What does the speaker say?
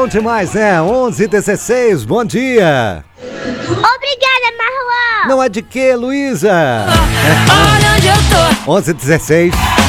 bom demais, né? 11h16, bom dia. Obrigada, Marlon. Não é de quê, Luísa? Olha onde eu tô. 11h16.